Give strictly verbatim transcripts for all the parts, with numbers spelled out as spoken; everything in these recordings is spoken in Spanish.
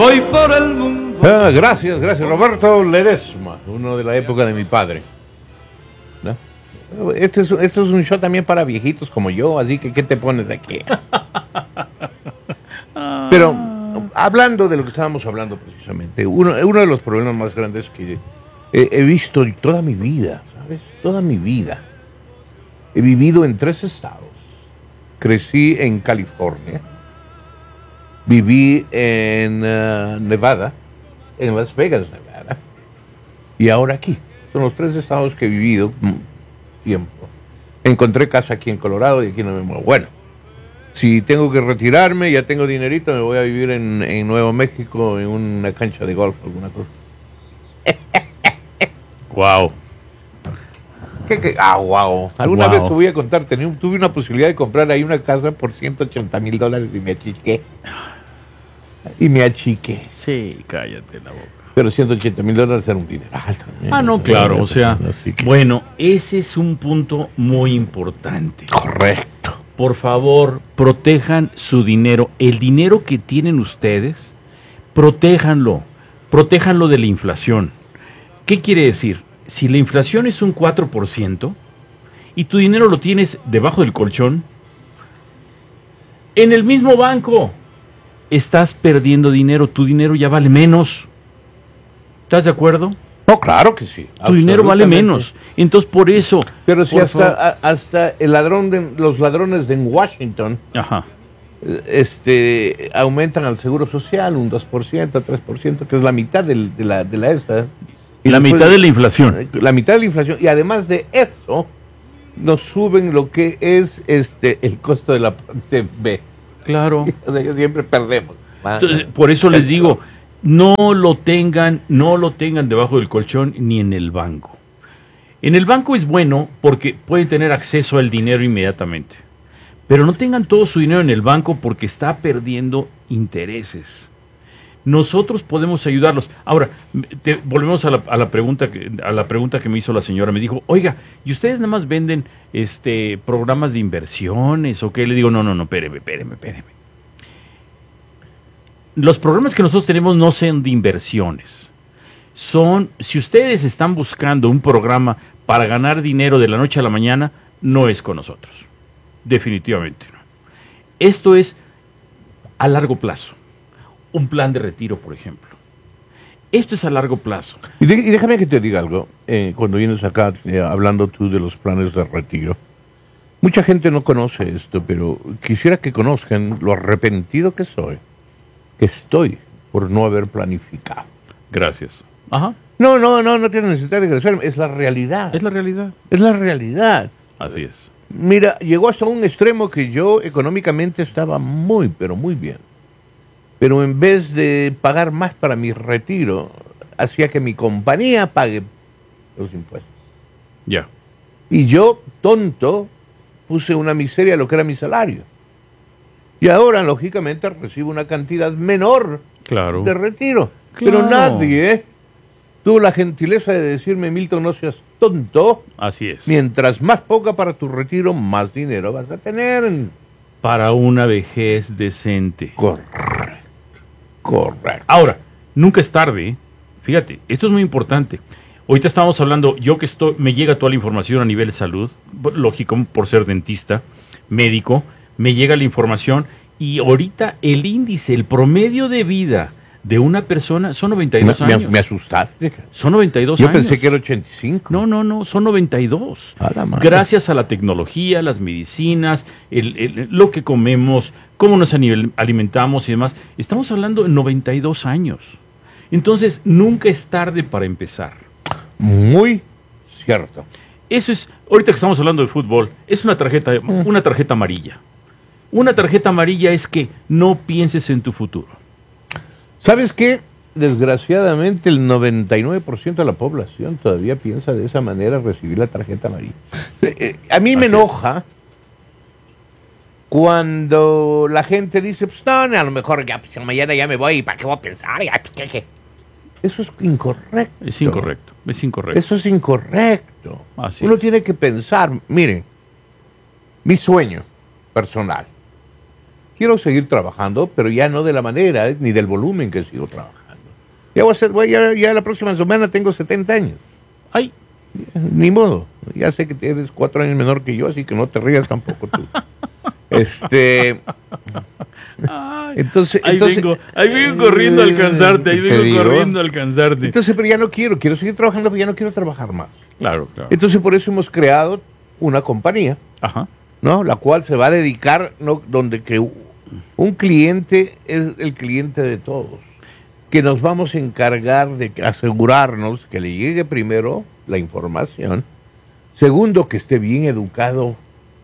Voy por el mundo. Ah, gracias, gracias. Roberto Ledesma, uno de la época de mi padre. ¿No? Este es, esto es un show también para viejitos como yo, así que ¿qué te pones aquí? Pero, hablando de lo que estábamos hablando precisamente, uno, uno de los problemas más grandes que he, he visto en toda mi vida, ¿sabes? Toda mi vida. He vivido en tres estados. Crecí en California. Viví en uh, Nevada, en Las Vegas, Nevada, y ahora aquí. Son los tres estados que he vivido tiempo. Encontré casa aquí en Colorado y aquí no me muevo. Bueno, si tengo que retirarme, ya tengo dinerito, me voy a vivir en, en Nuevo México, en una cancha de golf, alguna cosa. Wow. ¿Qué, qué? Ah, wow. Alguna Wow. vez te voy a contar, tenía, tuve una posibilidad de comprar ahí una casa por ciento ochenta mil dólares y me achiqué. Y me achiqué. Sí, cállate la boca. Pero ciento ochenta mil dólares era un dinero alto. Ah, no, claro, o sea, Así que- bueno, ese es un punto muy importante. Correcto. Por favor, protejan su dinero. El dinero que tienen ustedes, protéjanlo. Protéjanlo de la inflación. ¿Qué quiere decir? Si la inflación es un cuatro por ciento y tu dinero lo tienes debajo del colchón, en el mismo banco estás perdiendo dinero. Tu dinero ya vale menos. ¿Estás de acuerdo? No, claro que sí. Tu dinero vale absolutamente. menos. Entonces, por eso... Pero si por hasta, favor- a- hasta el ladrón de, los ladrones de en Washington Ajá. eh, este, aumentan al seguro social un dos por ciento, tres por ciento, que es la mitad del- de, la, de la esta. Y La después- mitad de la inflación. La mitad de la inflación. Y además de eso, nos suben lo que es este el costo de la parte B. Claro. O sea, que siempre perdemos. Entonces, por eso les digo, no lo tengan, no lo tengan debajo del colchón ni en el banco. En el banco es bueno porque pueden tener acceso al dinero inmediatamente. Pero no tengan todo su dinero en el banco porque está perdiendo intereses. Nosotros podemos ayudarlos. Ahora, te- volvemos a la, a la pregunta que, a la pregunta que me hizo la señora. Me dijo, oiga, ¿y ustedes nada más venden este programas de inversiones o qué? Le digo, no, no, no, espéreme, espéreme, espéreme. Los programas que nosotros tenemos no son de inversiones. Son, si ustedes están buscando un programa para ganar dinero de la noche a la mañana, no es con nosotros. Definitivamente no. Esto es a largo plazo. Un plan de retiro, por ejemplo. Esto es a largo plazo. Y, de- y déjame que te diga algo. Eh, cuando vienes acá eh, hablando tú de los planes de retiro, mucha gente no conoce esto, pero quisiera que conozcan lo arrepentido que soy, que estoy por no haber planificado. Gracias. Ajá. No, no, no, no tiene necesidad de agradecerme, es la realidad. Es la realidad. Es la realidad. Así es. Mira, llegó hasta un extremo que yo económicamente estaba muy, pero muy bien. Pero en vez de pagar más para mi retiro, hacía que mi compañía pague los impuestos. Ya. Y yo, tonto, puse una miseria a lo que era mi salario. Y ahora, lógicamente, recibo una cantidad menor Claro. de retiro. Pero Claro. nadie tuvo la gentileza de decirme, Milton, no seas tonto. Así es. Mientras más poca para tu retiro, más dinero vas a tener. Para una vejez decente. Correcto. Correcto. Ahora, nunca es tarde. ¿eh? Fíjate, esto es muy importante. Ahorita estamos hablando, yo que estoy, me llega toda la información a nivel de salud, lógico, por ser dentista, médico, me llega la información y ahorita el índice, el promedio de vida de una persona son noventa y Me, dos me- años. me asustaste. Son noventa y dos Yo años. pensé que era ochenta y cinco. No, no, no, son noventa y dos. A la madre. Gracias a la tecnología, las medicinas, el, el- lo que comemos, cómo nos anil- alimentamos y demás. Estamos hablando de noventa y dos años. Entonces, nunca es tarde para empezar. Muy cierto. Eso es, ahorita que estamos hablando de fútbol, es una tarjeta, una tarjeta amarilla. Una tarjeta amarilla es que no pienses en tu futuro. ¿Sabes qué? Desgraciadamente el noventa y nueve por ciento de la población todavía piensa de esa manera recibir la tarjeta amarilla. Eh, eh, a mí me Así enoja cuando la gente dice, pues no, no, a lo mejor ya, pues, mañana ya me voy, ¿para qué voy a pensar? Ya, pues, ¿qué, qué? Eso es incorrecto. Es incorrecto, es incorrecto. Eso es incorrecto. Así Uno es. tiene que pensar, miren, mi sueño personal, quiero seguir trabajando, pero ya no de la manera eh, ni del volumen que sigo trabajando. Ya, voy a ser, voy, ya, ya la próxima semana tengo setenta años. Ay. Ni modo. Ya sé que eres cuatro años menor que yo, así que no te rías tampoco tú. este... Ay, entonces, ahí, entonces, vengo, ahí vengo corriendo a alcanzarte, ahí vengo digo, corriendo a alcanzarte. Entonces, pero ya no quiero, quiero seguir trabajando, pero ya no quiero trabajar más. Claro, claro. Entonces, por eso hemos creado una compañía, Ajá. ¿no? La cual se va a dedicar, ¿no? Donde que un cliente es el cliente de todos, que nos vamos a encargar de asegurarnos que le llegue primero la información, segundo, que esté bien educado.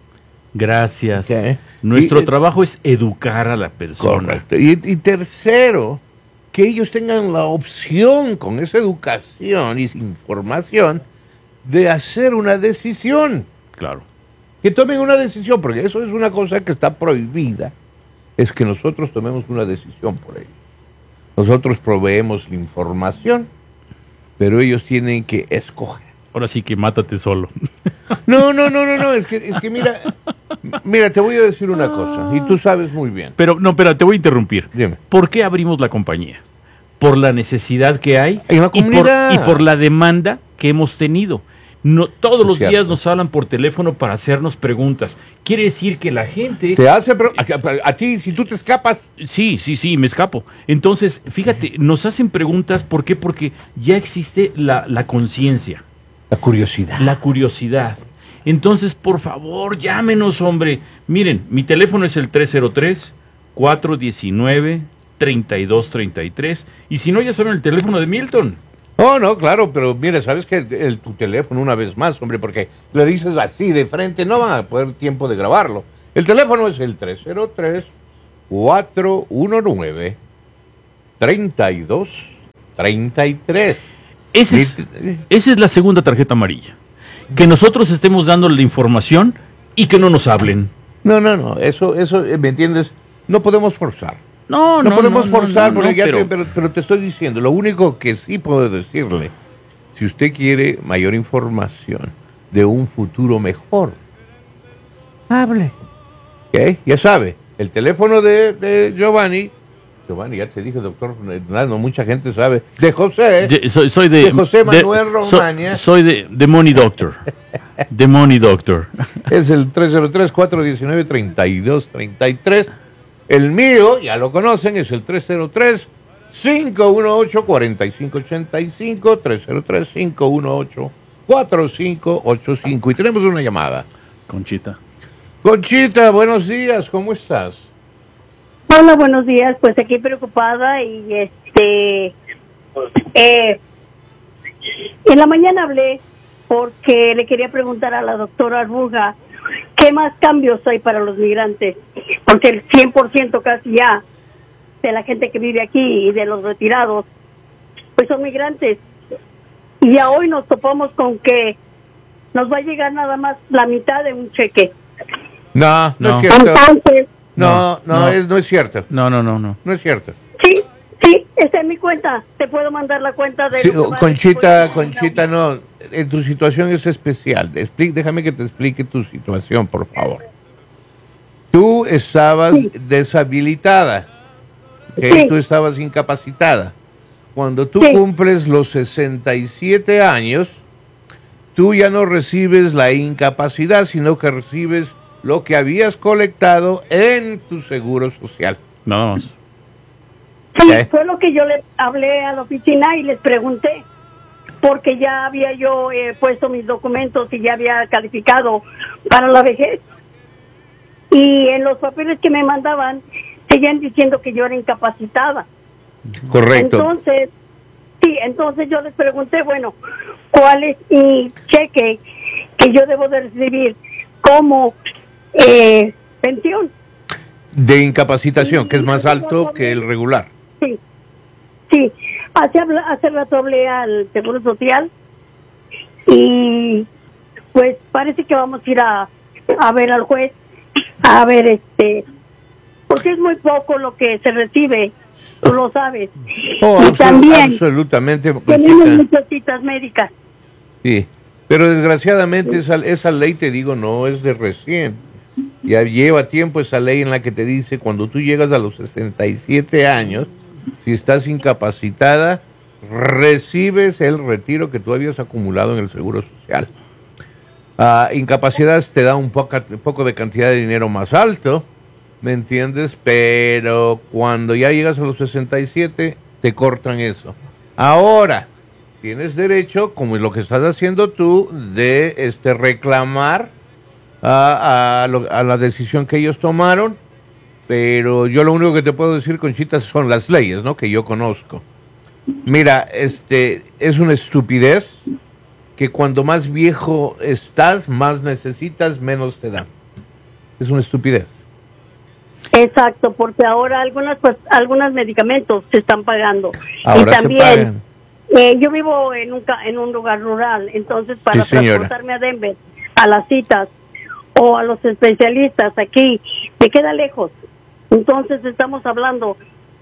Gracias. ¿Qué? Nuestro Y, trabajo es educar a la persona. Correcto. Y, y tercero, que ellos tengan la opción con esa educación y esa información de hacer una decisión. Claro. Que tomen una decisión, porque eso es una cosa que está prohibida, es que nosotros tomemos una decisión por ellos. Nosotros proveemos la información, pero ellos tienen que escoger. Ahora sí que mátate solo. No, no, no, no, no, es que, es que mira, mira, te voy a decir una cosa, y tú sabes muy bien. Pero, no, espera, te voy a interrumpir. Dime. ¿Por qué abrimos la compañía? Por la necesidad que hay, Hay una y, por, comunidad. y por la demanda que hemos tenido. No, todos Es los cierto. días nos hablan por teléfono para hacernos preguntas. Quiere decir que la gente... Te hace, pero a, a ti, si tú te escapas. Sí, sí, sí, me escapo. Entonces, fíjate, nos hacen preguntas, ¿por qué? Porque ya existe la, la conciencia. La curiosidad. La curiosidad. Entonces, por favor, llámenos, hombre. Miren, mi teléfono es el tres cero tres, cuatro uno nueve, tres dos tres tres. Y si no, ya saben el teléfono de Milton. Oh, no, claro, pero mira, ¿sabes qué? El, el- tu teléfono una vez más, hombre, porque lo dices así de frente, no van a poder tiempo de grabarlo. El teléfono es el tres cero tres, cuatro uno nueve, tres dos tres tres. Ese es, esa es la segunda tarjeta amarilla. Que nosotros estemos dando la información y que no nos hablen. No, no, no, eso, eso, eh, ¿me entiendes? No podemos forzar. No, No, no, podemos no, no, forzar, no, porque no, ya pero- te, pero, pero te estoy diciendo, lo único que sí puedo decirle, si usted quiere mayor información de un futuro mejor, hable. ¿Ok? Ya sabe, el teléfono de, de Giovanni, Giovanni, ya te dije, doctor, no, no mucha gente sabe, de José, Ye- soy, soy de, de José Manuel so- Romania. soy de, de Money Doctor. De Money Doctor. es el tres cero tres, cuatro uno nueve, tres dos tres tres. El mío, ya lo conocen, es el tres cero tres, cinco uno ocho, cuatro cinco ocho cinco, tres cero tres, cinco uno ocho, cuatro cinco ocho cinco. Y tenemos una llamada. Conchita. Conchita, buenos días, ¿cómo estás? Hola, buenos días. Pues aquí preocupada y este, eh, en la mañana hablé porque le quería preguntar a la doctora Arbuja qué más cambios hay para los migrantes, porque el cien por ciento casi ya de la gente que vive aquí y de los retirados, pues son migrantes. Y ya hoy nos topamos con que nos va a llegar nada más la mitad de un cheque. No, no, No. es cierto. Entonces, No, no, No. Es, no es cierto. No, no, no, no. No es cierto. sí, sí, esta es mi cuenta. Te puedo mandar la cuenta de... Sí, los lugares Conchita, que puedes- Conchita, no. En tu situación es especial. Expli- déjame que te explique tu situación, por favor. Tú estabas Sí. deshabilitada. ¿Ok? Sí. Tú estabas incapacitada. Cuando tú Sí. cumples los sesenta y siete años, tú ya no recibes la incapacidad, sino que recibes lo que habías colectado en tu seguro social. Nada más. Sí, Ok. fue lo que yo le hablé a la oficina y les pregunté, porque ya había yo eh, puesto mis documentos y ya había calificado para la vejez. Y en los papeles que me mandaban, seguían diciendo que yo era incapacitada. Correcto. Entonces, sí, entonces yo les pregunté, bueno, ¿cuál es mi cheque que yo debo de recibir como eh, pensión? De incapacitación, que es más alto que el regular. Sí, sí. Hace, habla- hace rato hablé al Seguro Social y pues parece que vamos a ir a, a ver al juez, a ver este, porque es muy poco lo que se recibe, tú lo sabes. Oh, y absolu- también absolutamente. tenemos Conchita. muchas citas médicas. Sí, pero desgraciadamente esa, esa ley, te digo, no es de recién. Ya lleva tiempo esa ley en la que te dice cuando tú llegas a los sesenta y siete años, si estás incapacitada, recibes el retiro que tú habías acumulado en el Seguro Social. Uh, incapacidad te da un poco, poco de cantidad de dinero más alto, ¿me entiendes? Pero cuando ya llegas a los sesenta y siete, te cortan eso. Ahora, tienes derecho, como es lo que estás haciendo tú, de este reclamar a, a, lo, a la decisión que ellos tomaron, pero yo lo único que te puedo decir, Conchita, son las leyes, ¿no? Que yo conozco. Mira, este, es una estupidez que cuando más viejo estás, más necesitas, menos te dan. Es una estupidez. Exacto, porque ahora algunas pues algunos medicamentos se están pagando. Ahora y también se pagan. Eh, yo vivo en un ca- en un lugar rural, entonces para Sí, señora. transportarme a Denver a las citas o a los especialistas aquí me queda lejos. Entonces estamos hablando,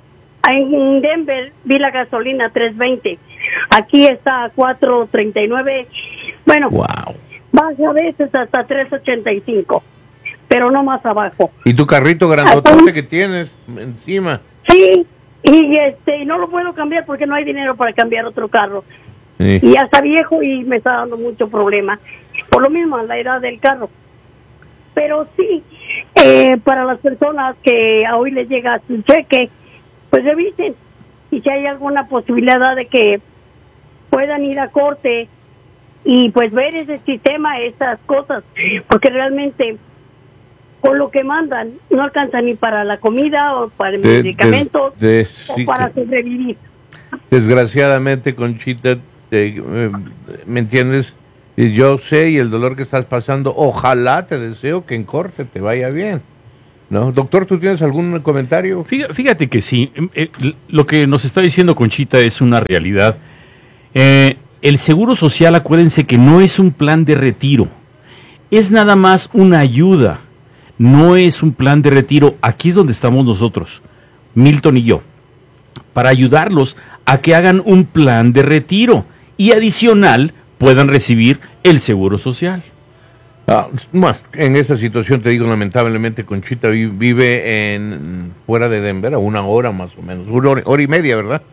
en Denver vi la gasolina tres veinte, aquí está a cuatro treinta y nueve, bueno, Wow. baja a veces hasta tres ochenta y cinco, pero no más abajo. ¿Y tu carrito grandotote que tienes encima? Sí, y este y no lo puedo cambiar porque no hay dinero para cambiar otro carro. Sí. Y ya está viejo y me está dando mucho problema. Por lo mismo, la edad del carro. Pero sí, eh, para las personas que a hoy les llega su cheque, pues revisen. Y si hay alguna posibilidad de que puedan ir a corte y pues ver ese sistema, esas cosas. Porque realmente, con lo que mandan, no alcanza ni para la comida o para De- medicamentos de- de- o sí para que- sobrevivir. Desgraciadamente, Conchita, te- eh, ¿me entiendes? Y yo sé y el dolor que estás pasando, ojalá te deseo que en corte te vaya bien. ¿No? Doctor, ¿tú tienes algún comentario? Fíjate, fíjate que sí, eh, eh, lo que nos está diciendo Conchita es una realidad. Eh, el Seguro Social, acuérdense que no es un plan de retiro, es nada más una ayuda, no es un plan de retiro. Aquí es donde estamos nosotros, Milton y yo, para ayudarlos a que hagan un plan de retiro y adicional puedan recibir el Seguro Social. Ah, bueno, en esta situación te digo, lamentablemente, Conchita vi- vive en fuera de Denver, a una hora más o menos, una hora, hora y media, ¿verdad?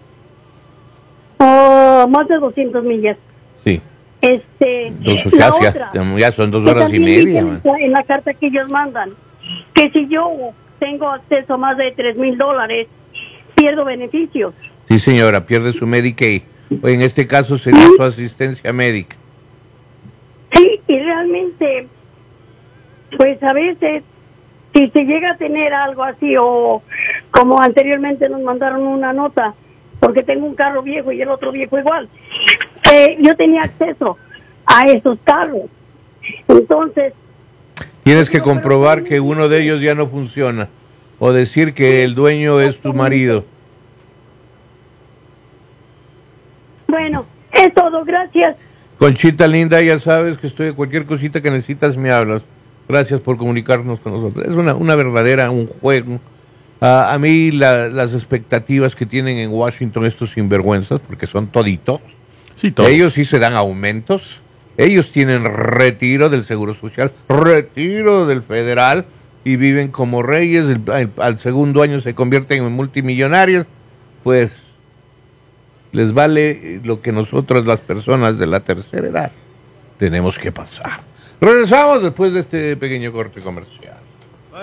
Oh, más de doscientas millas. Sí. Este, Dos, la ya, otra, ya, ya son dos que horas y también media. dicen man. en la carta que ellos mandan, que si yo tengo acceso a más de tres mil dólares, pierdo beneficios. Sí, señora, pierde su Medicaid. O en este caso sería su asistencia médica. Sí, y realmente, pues a veces, si se llega a tener algo así, o como anteriormente nos mandaron una nota, porque tengo un carro viejo y el otro viejo igual, eh, yo tenía acceso a esos carros. Entonces, Tienes que comprobar que uno de ellos ya no funciona. O decir que el dueño es tu marido. bueno, es todo, gracias. Conchita linda, ya sabes que estoy, cualquier cosita que necesitas me hablas. Gracias por comunicarnos con nosotros. Es una, una verdadera, un juego. Ah, a mí la- las expectativas que tienen en Washington estos sinvergüenzas, porque son toditos, Sí, todos. ellos sí se dan aumentos, ellos tienen retiro del Seguro Social, retiro del federal, y viven como reyes, el- al, al segundo año se convierten en multimillonarios, pues les vale lo que nosotros, las personas de la tercera edad, tenemos que pasar. Regresamos después de este pequeño corte comercial.